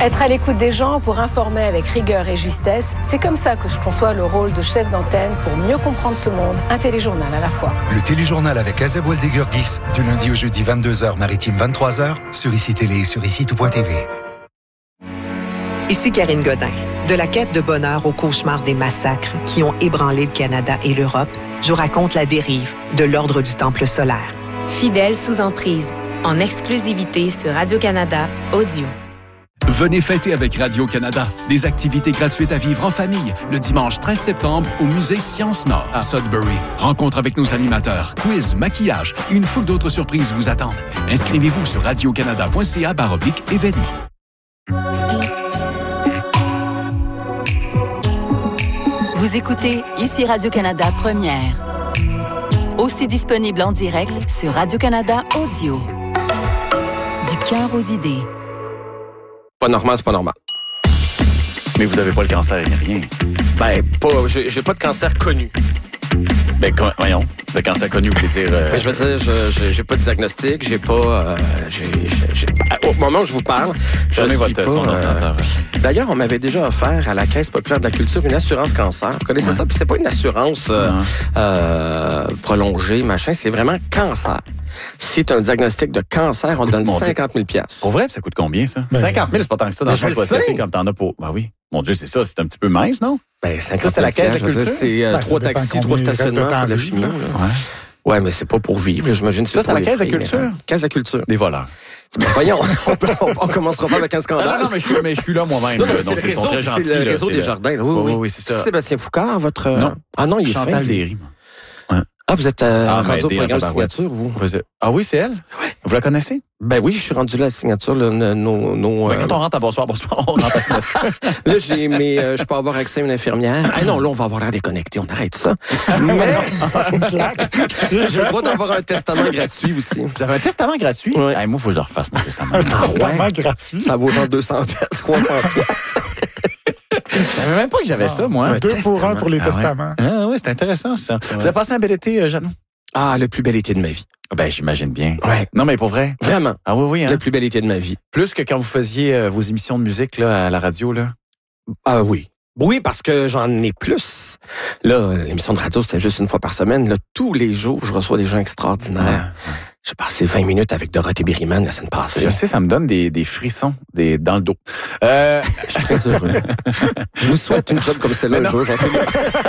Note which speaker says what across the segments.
Speaker 1: Être à l'écoute des gens pour informer avec rigueur et justesse, c'est comme ça que je conçois le rôle de chef d'antenne pour mieux comprendre ce monde. Un téléjournal à la fois.
Speaker 2: Le téléjournal avec Azeb Weldegurgis, du lundi au jeudi 22h, maritime 23h, sur ICI Télé et sur ICI-Tout.tv.
Speaker 3: Ici Karine Godin. De la quête de bonheur au cauchemar des massacres qui ont ébranlé le Canada et l'Europe, je vous raconte la dérive de l'Ordre du Temple solaire.
Speaker 4: Fidèle sous emprise, en exclusivité sur Radio-Canada Audio.
Speaker 5: Venez fêter avec Radio-Canada. Des activités gratuites à vivre en famille le dimanche 13 septembre au musée Sciences Nord à Sudbury. Rencontre avec nos animateurs, quiz, maquillage et une foule d'autres surprises vous attendent. Inscrivez-vous sur radiocanada.ca/événements.
Speaker 6: Vous écoutez ici Radio-Canada Première. Aussi disponible en direct sur Radio-Canada Audio. Du cœur aux idées.
Speaker 7: Pas normal, c'est pas normal.
Speaker 8: Mais vous avez pas le cancer, rien.
Speaker 7: Ben, j'ai pas de cancer connu.
Speaker 8: Ben, voyons, le cancer connu, vous voulez dire...
Speaker 7: Ben, je veux dire, j'ai pas de diagnostic, j'ai pas... au moment où je vous parle, je suis
Speaker 8: votre son
Speaker 7: pas... D'ailleurs, on m'avait déjà offert à la Caisse populaire de la culture une assurance cancer. Vous connaissez ça? Puis c'est pas une assurance prolongée, machin, c'est vraiment cancer. Si tu as un diagnostic de cancer, on te donne 50 000 $.
Speaker 8: Pour vrai, ça coûte combien, ça?
Speaker 9: Ben,
Speaker 8: 50 000, c'est pas tant que ça dans le centre hospitalier comme t'en as pour... Ben oui. Mon Dieu, c'est ça, c'est un petit peu mince, non?
Speaker 7: Ben, 50 000
Speaker 8: ça, c'est la Caisse de la culture?
Speaker 7: C'est 3 taxis, 3 stationnements pour le chimie. Ouais, mais c'est pas pour vivre, j'imagine.
Speaker 8: Ça, c'est la Caisse de la culture?
Speaker 7: Caisse de la culture.
Speaker 8: Des voleurs.
Speaker 7: Ben, voyons, on commencera pas avec un scandale.
Speaker 8: Non, mais je suis là moi-même.
Speaker 7: Non, c'est le réseau des jardins. Oui,
Speaker 8: c'est ça.
Speaker 7: Sébastien Foucault, votre...
Speaker 8: Non.
Speaker 7: Ah non, il est
Speaker 8: Chantal Derry.
Speaker 7: Ah, vous êtes rendu au programme signature, vous?
Speaker 8: Ah oui, c'est elle?
Speaker 7: Oui.
Speaker 8: Vous la connaissez?
Speaker 7: Ben oui, je suis rendu là à la signature. Là,
Speaker 8: quand on rentre à bonsoir, on rentre à la signature.
Speaker 7: Là, je peux avoir accès à une infirmière. Ah non, là, on va avoir l'air déconnecté, on arrête ça. Mais ça me claque. J'ai le droit d'avoir un testament gratuit aussi.
Speaker 8: Vous avez un testament gratuit?
Speaker 7: Oui.
Speaker 8: Hey, moi, il faut que je le refasse, mon testament.
Speaker 9: Un testament gratuit?
Speaker 7: Ça vaut genre 200 $, 300 $.
Speaker 8: Je savais même pas que j'avais ça, moi.
Speaker 9: 2 pour 1 pour les testaments.
Speaker 8: Ah oui, c'est intéressant, ça. Vous avez passé un bel été, Jeannot?
Speaker 7: Ah, le plus bel été de ma vie.
Speaker 8: Ben, j'imagine bien.
Speaker 7: Ouais.
Speaker 8: Non, mais pour vrai?
Speaker 7: Vraiment.
Speaker 8: Ah oui, hein?
Speaker 7: Le plus bel été de ma vie.
Speaker 8: Plus que quand vous faisiez vos émissions de musique là, à la radio, là?
Speaker 7: Ah oui. Oui, parce que j'en ai plus. Là, l'émission de radio, c'était juste une fois par semaine. Là, tous les jours, je reçois des gens extraordinaires. Ouais. J'ai passé 20 minutes avec Dorothée Berryman la semaine passée.
Speaker 8: Je sais, ça me donne des frissons dans le dos.
Speaker 7: Je suis très heureux. Je vous souhaite une job comme celle-là un jour. J'en fais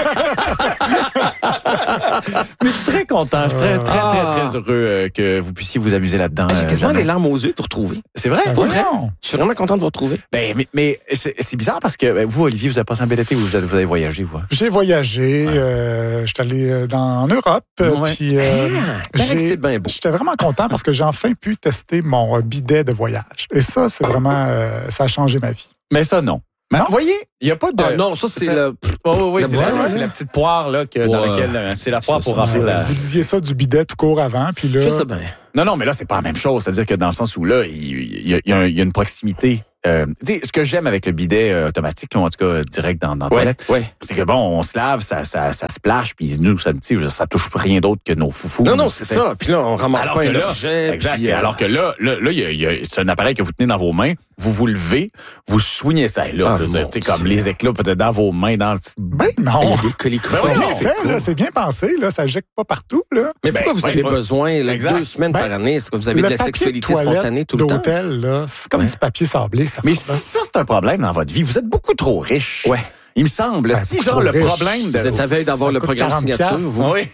Speaker 8: Mais je suis très content. Je suis très heureux que vous puissiez vous amuser là-dedans.
Speaker 7: J'ai quasiment les larmes aux yeux de vous retrouver.
Speaker 8: C'est vrai?
Speaker 9: Pour vrai?
Speaker 7: Je suis vraiment content de vous retrouver.
Speaker 8: Ben, mais c'est bizarre parce que vous, Olivier, vous avez passé un bel été ou vous avez voyagé, vous?
Speaker 9: J'ai voyagé. Je suis allé en Europe.
Speaker 8: Ouais.
Speaker 9: Puis,
Speaker 7: c'est bien beau.
Speaker 9: J'étais vraiment content parce que j'ai enfin pu tester mon bidet de voyage. Et ça, c'est vraiment... ça a changé ma vie.
Speaker 8: Mais ça, non. Mais vous voyez, il n'y a pas de...
Speaker 7: Ah, non, ça, c'est le...
Speaker 8: Oui, c'est la petite poire là, dans laquelle... C'est la poire pour remplir la...
Speaker 9: Vous disiez ça du bidet tout court avant, puis là...
Speaker 7: Je sais bien.
Speaker 8: Non, mais là, c'est pas la même chose. C'est-à-dire que dans le sens où là, il y a une proximité. Ce que j'aime avec le bidet automatique, là, en tout cas direct dans la toilette, c'est que bon, on se lave, ça splash, puis nous, ça touche rien d'autre que nos foufous.
Speaker 7: Non, c'est ça. Puis là, on ramasse pas un objet.
Speaker 8: Exact.
Speaker 7: Puis,
Speaker 8: alors que là, c'est un appareil que vous tenez dans vos mains, vous levez, vous soignez ça. Et là, je veux dire, comme les éclats peut-être dans vos mains, dans le petit...
Speaker 9: Ben non.
Speaker 7: Il y a des collicots.
Speaker 9: C'est bien pensé, là. Ça jette pas partout, là.
Speaker 7: Mais pourquoi vous avez besoin, 2 semaines par année? Est-ce que vous avez de la sexualité spontanée tout le temps?
Speaker 9: D'hôtel, là, c'est comme du papier sablé.
Speaker 8: Mais si ça, c'est un problème dans votre vie, vous êtes beaucoup trop riche.
Speaker 7: Ouais.
Speaker 8: Il me semble. Si, genre, le problème...
Speaker 7: Vous êtes à veille d'avoir le programme signature, vous.
Speaker 8: Oui.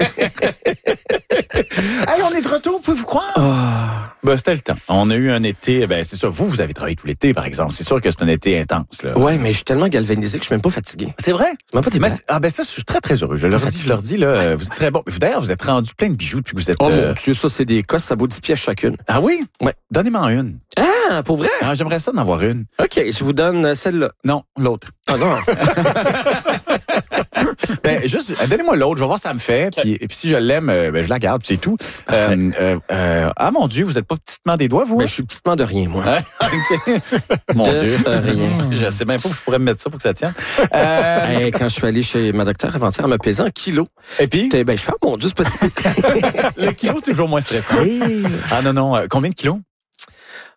Speaker 8: Hey, on est de retour, pouvez-vous croire? Ben, c'était le temps. On a eu un été, c'est ça. Vous avez travaillé tout l'été, par exemple. C'est sûr que c'est un été intense, là.
Speaker 7: Ouais, mais je suis tellement galvanisé que je suis même pas fatigué.
Speaker 8: C'est vrai?
Speaker 7: C'est même pas des
Speaker 8: ça, je suis très, très heureux. Je leur dis, là, vous êtes très bon. D'ailleurs, vous êtes rendu plein de bijoux depuis que vous êtes...
Speaker 7: Oh mon Dieu, ça, c'est des cosses, ça vaut 10 pièces chacune.
Speaker 8: Ah oui?
Speaker 7: Ouais.
Speaker 8: Donnez-moi une.
Speaker 7: Ah, pour vrai?
Speaker 8: Ah, j'aimerais ça d'en avoir une.
Speaker 7: OK, je vous donne celle-là.
Speaker 8: Non, l'autre.
Speaker 7: Ah non.
Speaker 8: Juste, donnez-moi l'autre, je vais voir si ça me fait. Puis, et puis si je l'aime, je la garde, c'est tout. Mon Dieu, vous êtes pas petitement des doigts, vous?
Speaker 7: Je suis petitement de rien, moi.
Speaker 8: Mon Dieu.
Speaker 7: Rien.
Speaker 8: Je sais même pas où je pourrais me mettre ça pour que ça tienne.
Speaker 7: Quand je suis allé chez ma docteure avant-hier, elle m'a pesé en kilos.
Speaker 8: Et puis?
Speaker 7: Je fais, mon Dieu, c'est pas si
Speaker 8: Le kilo, c'est toujours moins stressant. Ah non, combien de kilos?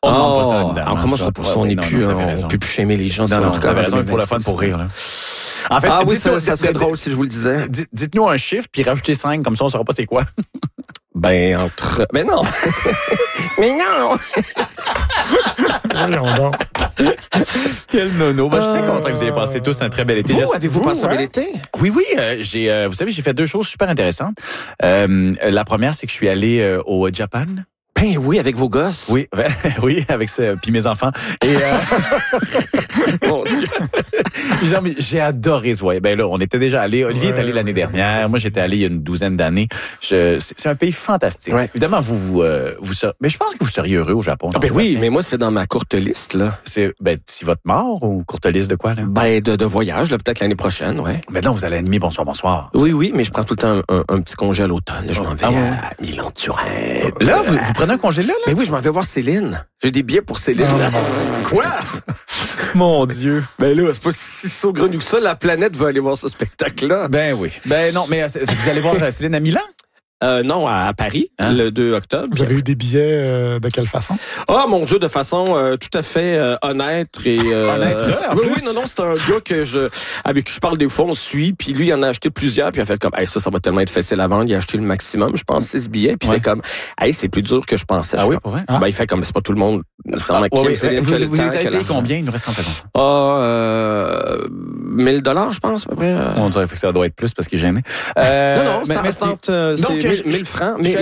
Speaker 8: On ne demande pas ça, évidemment.
Speaker 7: On commence pour ça, on n'est plus, on peut plus shamer les gens.
Speaker 8: Non, vous avez raison, pour le fun, pour rire, là. En fait,
Speaker 7: oui, ça serait drôle si je vous le disais.
Speaker 8: Dites-nous un chiffre, puis rajoutez 5, comme ça, on ne saura pas c'est quoi.
Speaker 7: Ben, entre... Mais non! Mais non!
Speaker 9: Voyons donc.
Speaker 8: Quel nono. Ben, je suis très content que vous ayez passé tous un très bel été.
Speaker 7: Vous, avez-vous passé un bel été?
Speaker 8: Oui. Vous savez, j'ai fait 2 choses super intéressantes. La première, c'est que je suis allé au Japon.
Speaker 7: Ben oui, avec vos gosses.
Speaker 8: Oui, avec ça, puis mes enfants. Et
Speaker 7: mon Dieu.
Speaker 8: Genre, j'ai adoré ce voyage. Ben là, on était déjà allé. Olivier est allé l'année dernière. Moi, j'étais allé il y a une douzaine d'années. C'est un pays fantastique. Ouais. Évidemment, mais je pense que vous seriez heureux au Japon.
Speaker 7: Ben oui, mais moi, c'est dans ma courte liste, là.
Speaker 8: C'est votre mort ou courte liste de quoi, là?
Speaker 7: Ben, de voyage, là, peut-être l'année prochaine, ouais.
Speaker 8: Ben non, vous allez animer Bonsoir.
Speaker 7: Oui, mais je prends tout le temps un petit congé à l'automne. Je m'en vais à Milan-Turin.
Speaker 8: Là, vous prenez un congé là?
Speaker 7: Ben oui, je m'en vais voir Céline. J'ai des billets pour Céline. Quoi?
Speaker 8: Mon Dieu.
Speaker 7: Ben là, c'est pas si saugrenu que ça. La planète va aller voir ce spectacle-là.
Speaker 8: Ben oui. Ben non, mais vous allez voir Céline à Milan?
Speaker 7: Non, à Paris, le 2 octobre.
Speaker 9: Vous avez eu des billets de quelle façon?
Speaker 7: Ah, mon Dieu, de façon tout à fait honnête et...
Speaker 8: Oui,
Speaker 7: non, c'est un gars avec qui je parle des fois, on se suit, puis lui, il en a acheté plusieurs, puis il a fait comme, ça va tellement être facile à vendre, il a acheté le maximum, je pense, 6 billets, puis il fait comme, c'est plus dur que je pensais.
Speaker 8: Ah oui, pour vrai?
Speaker 7: Ben, il fait comme, c'est pas tout le monde, nécessairement,
Speaker 8: vous les avez payé combien? Il nous reste 30 secondes.
Speaker 7: $1,000, je pense, à peu près.
Speaker 8: On dirait que ça doit être plus parce qu'il est gêné.
Speaker 7: Non, c'est 1000 francs. 1000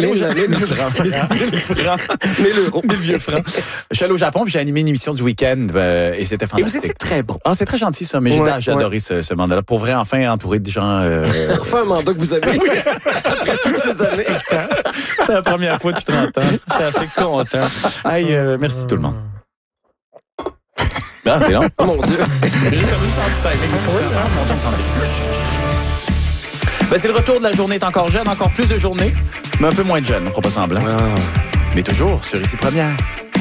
Speaker 7: euros.
Speaker 8: 1000 vieux francs. Je suis allé au Japon, puis j'ai animé une émission du week-end, et c'était fantastique.
Speaker 7: Et vous étiez très bon.
Speaker 8: Ah, c'est très gentil, ça, mais j'ai adoré ce mandat-là. Pour vrai, enfin, entouré de gens...
Speaker 7: Enfin, un mandat que vous avez après toutes ces années.
Speaker 8: C'est la première fois depuis 30 ans. J'étais assez content. Merci tout le monde. Non, c'est long.
Speaker 7: Oh mon Dieu.
Speaker 8: J'ai perdu le sens du timing. Ben, c'est le retour de la journée est encore jeune, encore plus de journées, mais un peu moins de jeune, on fera pas semblant. Mais toujours sur Ici Première.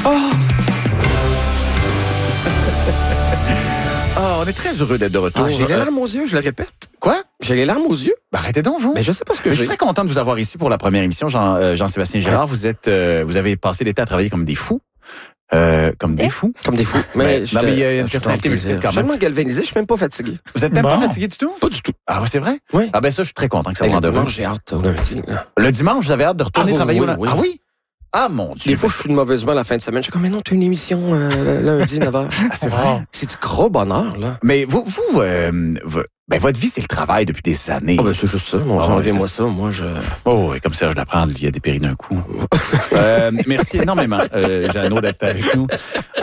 Speaker 8: On est très heureux d'être de retour.
Speaker 7: J'ai les larmes aux yeux, je le répète.
Speaker 8: Quoi?
Speaker 7: J'ai les larmes aux yeux.
Speaker 8: Ben, arrêtez donc, vous.
Speaker 7: Mais je sais pas ce que
Speaker 8: je suis très content de vous avoir ici pour la première émission, Jean-Sébastien Girard. Vous avez passé l'été à travailler comme des fous. Comme des fous.
Speaker 7: Mais
Speaker 8: il y a une personnalité multiple quand même.
Speaker 7: Je suis tellement galvanisé, je suis même pas fatigué.
Speaker 8: Vous êtes même pas fatigué du tout?
Speaker 7: Pas du tout.
Speaker 8: Ah, c'est vrai?
Speaker 7: Oui.
Speaker 8: Ah, ben ça, je suis très content que ça vous en
Speaker 7: demande. J'ai hâte au lundi.
Speaker 8: Le dimanche, vous avez hâte de retourner travailler au lundi?
Speaker 7: Oui.
Speaker 8: Ah oui? Ah, mon Dieu.
Speaker 7: Des fois, je suis de mauvaise humeur la fin de semaine. Je suis comme, mais non, t'as une émission lundi, 9h.
Speaker 8: Ah, c'est vrai?
Speaker 7: C'est du gros bonheur, là.
Speaker 8: Mais votre vie, c'est le travail depuis des années.
Speaker 7: Ah, ben, c'est juste ça. Enlevez-moi ça. Moi, je...
Speaker 8: Oh, et comme ça, je l'apprends, il y a des péris d'un coup. Merci énormément, Jeannot, d'être avec nous.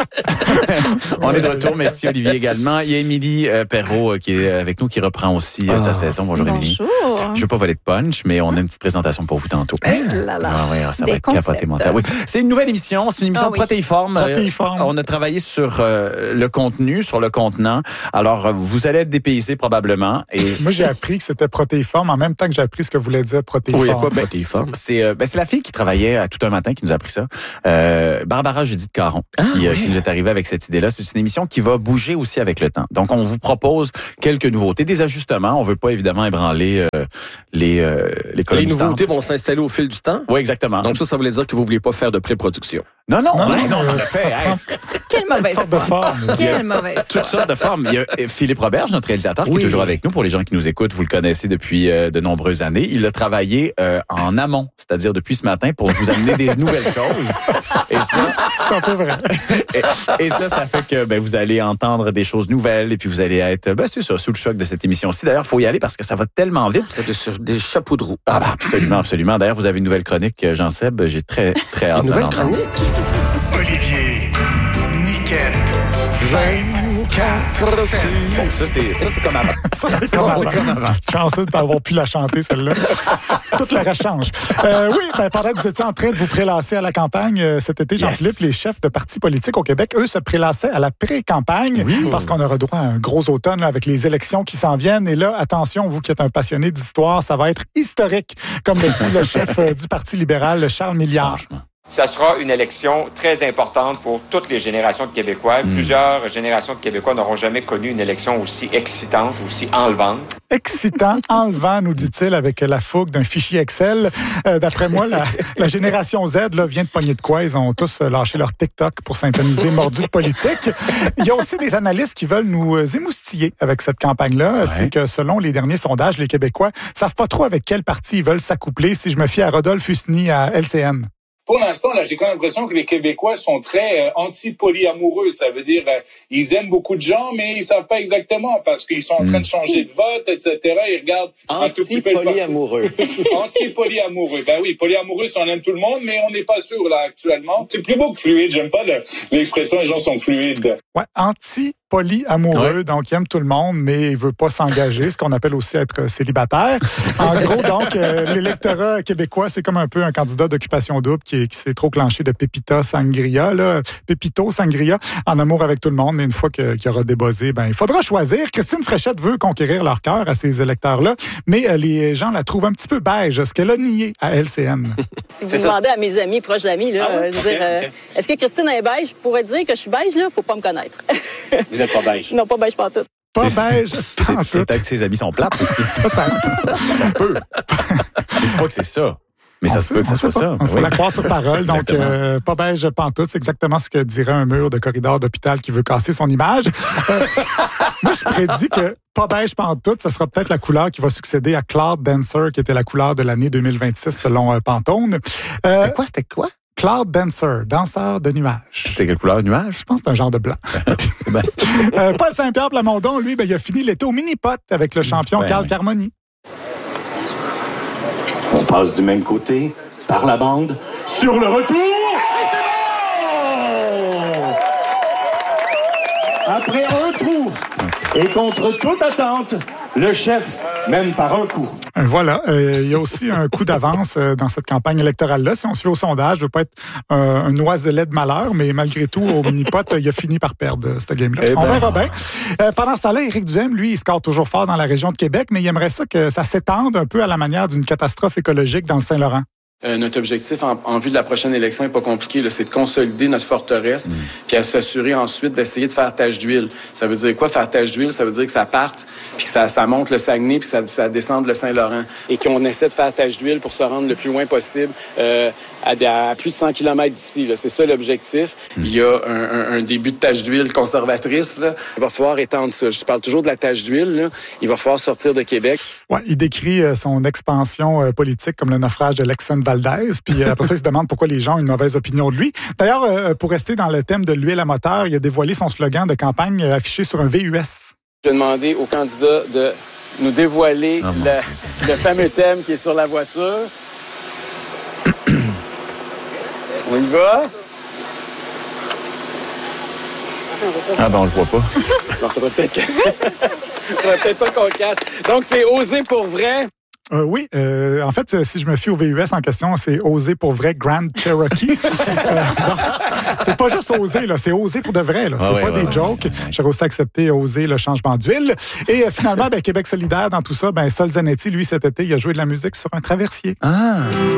Speaker 8: On est de retour. Merci, Olivier, également. Il y a Émilie Perrault qui est avec nous, qui reprend aussi sa saison. Bonjour, Émilie.
Speaker 10: Bonjour.
Speaker 8: Je veux pas voler de punch, mais on a une petite présentation pour vous tantôt. Ça va être capoté mental. Oui. C'est une nouvelle émission. C'est une émission protéiforme. On a travaillé sur le contenu, sur le contenant. Alors, vous allez être dépaysés probablement. Et
Speaker 9: moi, j'ai appris que c'était protéiforme en même temps que j'ai appris ce que voulait dire protéiforme.
Speaker 7: Oui, quoi, protéiforme?
Speaker 8: C'est la fille qui travaillait à Tout un matin qui nous a appris ça. Barbara Judith Caron, qui nous est arrivée avec cette idée-là. C'est une émission qui va bouger aussi avec le temps. Donc, on vous propose quelques nouveautés, des ajustements. On veut pas, évidemment, ébranler les colonnes du temps. Les
Speaker 7: nouveautés vont s'installer au fil du temps?
Speaker 8: Oui, exactement.
Speaker 7: Donc, ça voulait dire que vous vouliez pas faire de pré-production?
Speaker 8: Non, on l'a fait.
Speaker 10: Quelle mauvaise forme. Quelle mauvaise forme.
Speaker 8: Toutes sortes de formes. Il y a Philippe Roberge, notre réalisateur, qui est toujours avec nous. Pour les gens qui nous écoutent, vous le connaissez depuis de nombreuses années. Il a travaillé en amont, c'est-à-dire depuis ce matin, pour vous amener des nouvelles choses. Et ça,
Speaker 9: c'est un peu vrai.
Speaker 8: et ça fait que vous allez entendre des choses nouvelles et puis vous allez être, c'est ça, sous le choc de cette émission-ci. D'ailleurs, il faut y aller parce que ça va tellement vite.
Speaker 7: C'est sur des chapeaux de roue.
Speaker 8: Absolument. D'ailleurs, vous avez une nouvelle chronique, Jean-Seb. J'ai très, très hâte.
Speaker 7: Une nouvelle chronique?
Speaker 11: Olivier Niquette.
Speaker 8: 24. Ça, c'est comme avant.
Speaker 9: Ça, c'est comme avant. Chanceux d'avoir pu la chanter, celle-là. Toute la rechange. Pendant que vous étiez en train de vous prélasser à la campagne cet été, Jean-Philippe, les chefs de partis politiques au Québec, eux, se prélassaient à la pré-campagne parce qu'on aura droit à un gros automne là, avec les élections qui s'en viennent. Et là, attention, vous qui êtes un passionné d'histoire, ça va être historique, comme le dit le chef du Parti libéral, Charles Milliard.
Speaker 12: Ça sera une élection très importante pour toutes les générations de Québécois. Plusieurs générations de Québécois n'auront jamais connu une élection aussi excitante, aussi enlevante.
Speaker 9: Excitant, enlevant, nous dit-il, avec la fougue d'un fichier Excel. D'après moi, la génération Z là, vient de pogner de quoi. Ils ont tous lâché leur TikTok pour s'intoniser mordu de politique. Il y a aussi des analystes qui veulent nous émoustiller avec cette campagne-là. Ouais. C'est que selon les derniers sondages, les Québécois savent pas trop avec quel parti ils veulent s'accoupler, si je me fie à Rodolphe Husny à LCN.
Speaker 13: Pour l'instant, là, j'ai quand même l'impression que les Québécois sont très anti-polyamoureux. Ça veut dire ils aiment beaucoup de gens, mais ils savent pas exactement parce qu'ils sont en train de changer de vote, etc. Ils regardent un tout petit peu
Speaker 14: anti-polyamoureux.
Speaker 13: Anti-polyamoureux. Ben oui, polyamoureux, on aime tout le monde, mais on n'est pas sûr là actuellement. C'est plus beau que fluide. J'aime pas l'expression les gens sont fluides.
Speaker 9: Ouais, polyamoureux, donc il aime tout le monde, mais il veut pas s'engager, ce qu'on appelle aussi être célibataire. En gros, donc, l'électorat québécois, c'est comme un peu un candidat d'occupation double qui s'est trop clenché de Pepito Sangria, en amour avec tout le monde, mais une fois qu'il aura débossé, ben il faudra choisir. Christine Fréchette veut conquérir leur cœur à ces électeurs-là, mais les gens la trouvent un petit peu beige, ce qu'elle a nié à LCN.
Speaker 15: Si vous demandez à mes amis, proches amis, là, est-ce que Christine est beige? Je pourrais dire que je suis beige, là, faut pas me connaître.
Speaker 14: Vous n'êtes pas beige?
Speaker 15: Non, pas beige pantoute.
Speaker 9: Pas beige pantoute.
Speaker 8: C'est peut-être que ses amis sont plates aussi. Peut-être. Ça se peut. Je dis pas que c'est ça. Mais ça se peut que ça soit ça.
Speaker 9: Il faut la croire sur parole. Donc, pas beige pantoute, c'est exactement ce que dirait un mur de corridor d'hôpital qui veut casser son image. Moi, je prédis que pas beige pantoute, ce sera peut-être la couleur qui va succéder à Cloud Dancer, qui était la couleur de l'année 2026 selon Pantone.
Speaker 8: C'était quoi?
Speaker 9: Cloud Dancer, danseur de nuages.
Speaker 8: C'était quelle couleur de nuage?
Speaker 9: Je pense que c'est un genre de blanc. Paul Saint-Pierre Plamondon, lui, il a fini l'été au mini-pot avec le champion Carl Carmoni.
Speaker 16: On passe du même côté, par la bande, sur le retour! Et c'est bon! Après un trou, et contre toute attente, le chef mène par un coup.
Speaker 9: Voilà. Il y a aussi un coup d'avance dans cette campagne électorale-là. Si on se fait au sondage, je ne veux pas être un oiselet de malheur, mais malgré tout, au mini-pot, il a fini par perdre cette game-là. On verra bien. Pendant ce temps-là, Éric Duhaime, lui, il score toujours fort dans la région de Québec, mais il aimerait ça que ça s'étende un peu à la manière d'une catastrophe écologique dans le Saint-Laurent.
Speaker 17: Notre objectif en vue de la prochaine élection n'est pas compliqué, là, c'est de consolider notre forteresse puis à s'assurer ensuite d'essayer de faire tache d'huile. Ça veut dire quoi, faire tache d'huile? Ça veut dire que ça parte, puis que ça monte le Saguenay, puis ça descende le Saint-Laurent. Et qu'on essaie de faire tache d'huile pour se rendre le plus loin possible à plus de 100 km d'ici. Là. C'est ça l'objectif. Il y a un début de tache d'huile conservatrice. Là. Il va falloir étendre ça. Je parle toujours de la tache d'huile. Là. Il va falloir sortir de Québec.
Speaker 9: Ouais, il décrit son expansion politique comme le naufrage de l'ex-Sainte Valdez. Puis après ça, il se demande pourquoi les gens ont une mauvaise opinion de lui. D'ailleurs, pour rester dans le thème de l'huile à moteur, il a dévoilé son slogan de campagne affiché sur un VUS.
Speaker 17: Je vais demander aux candidats de nous dévoiler le fameux thème qui est sur la voiture. On y va?
Speaker 8: Ah ben on le voit pas.
Speaker 17: Il faudrait peut-être pas qu'on le cache. Donc c'est oser pour vrai.
Speaker 9: Oui, en fait, si je me fie au VUS en question, c'est oser pour vrai Grand Cherokee. C'est pas juste oser, là, c'est oser pour de vrai. Là. C'est pas des jokes. J'aurais aussi accepté oser le changement d'huile. Et finalement, Québec solidaire dans tout ça, Sol Zanetti, lui, cet été, il a joué de la musique sur un traversier.
Speaker 8: Ah!